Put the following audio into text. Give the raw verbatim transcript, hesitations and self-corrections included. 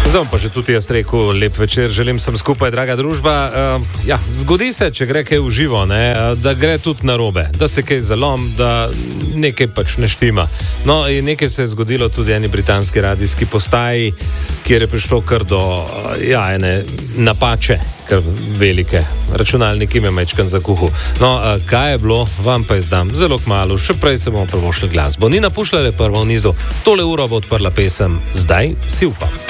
Zdaj pa že tudi jaz rekel, lep večer, želim sem skupaj, draga družba. Uh, ja, zgodi se, če gre kaj v živo, ne, da gre tudi narobe, da se kaj zalom, da nekaj pač ne štima. No, in nekaj se je zgodilo tudi eni britanski radijski postaji, kjer je prišlo kar do ja, ene napače, kar velike. Računalnik ime mečkan za kuhu. No, uh, kaj je bilo, vam pa izdam zelo kmalu, še prej se bomo prvošli glasbo. Nina Pušlar je prva v nizu, tole uro bo odprla pesem Zdaj si upam.